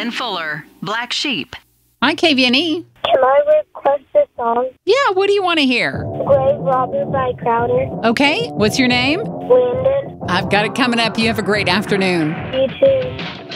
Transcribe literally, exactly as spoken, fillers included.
Ben Fuller, Black Sheep. Hi, K V N E. Can I request a song? Yeah, what do you want to hear? Grave Robber by Crowder. Okay, what's your name? Landon. I've got it coming up. You have a great afternoon. You too.